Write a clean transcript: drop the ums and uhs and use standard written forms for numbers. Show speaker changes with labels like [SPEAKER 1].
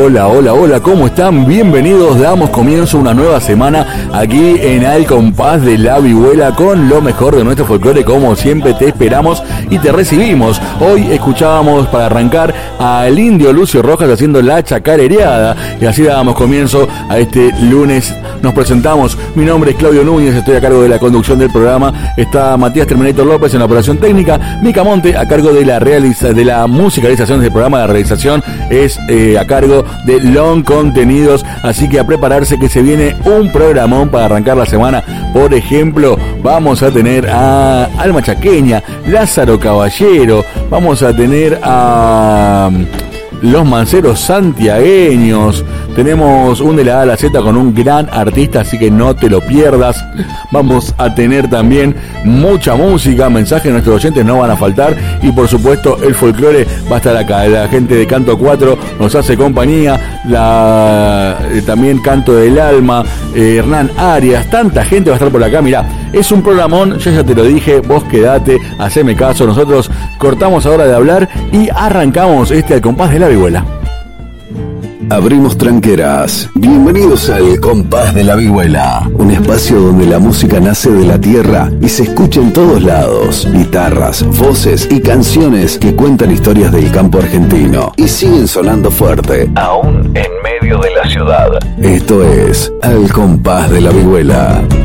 [SPEAKER 1] Hola, ¿cómo están? Bienvenidos, damos comienzo a una nueva semana aquí en Al Compás de la Vihuela con lo mejor de nuestro folclore, como siempre te esperamos y te recibimos. Hoy escuchábamos para arrancar al Indio Lucio Rojas haciendo La Chacarereada y así dábamos comienzo a este lunes. Nos presentamos, mi nombre es Claudio Núñez, estoy a cargo de la conducción del programa, está Matías Terminator López en la operación técnica, Mica Monte a cargo de la musicalización del programa, de realización es a cargo de Long Contenidos, así que a prepararse que se viene un programón para arrancar la semana. Por ejemplo, vamos a tener a Alma Chaqueña, Lázaro Caballero, vamos a tener a Los Manceros Santiagueños, tenemos un de la A a la Z con un gran artista, así que no te lo pierdas. Vamos a tener también mucha música, mensajes de nuestros oyentes no van a faltar y por supuesto el folclore va a estar acá. La gente de Canto 4 nos hace compañía, también Canto del Alma, Hernán Arias, tanta gente va a estar por acá. Mirá, es un programón, yo ya te lo dije, vos quedate, haceme caso, nosotros cortamos ahora de hablar y arrancamos Al Compás de la Vihuela.
[SPEAKER 2] Abrimos tranqueras. Bienvenidos al Compás de la Vihuela, un espacio donde la música nace de la tierra y se escucha en todos lados. Guitarras, voces y canciones que cuentan historias del campo argentino y siguen sonando fuerte, aún en medio de la ciudad. Esto es Al Compás de la Vihuela.